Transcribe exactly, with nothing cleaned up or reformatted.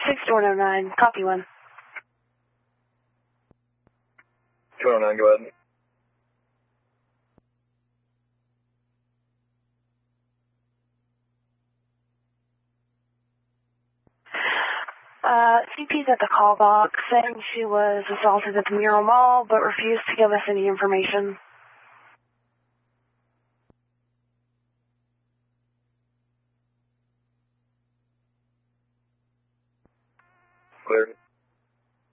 six one oh nine, copy one. two oh nine, go ahead. Uh, C P's at the call box saying she was assaulted at the Mural Mall, but refused to give us any information. Cleared.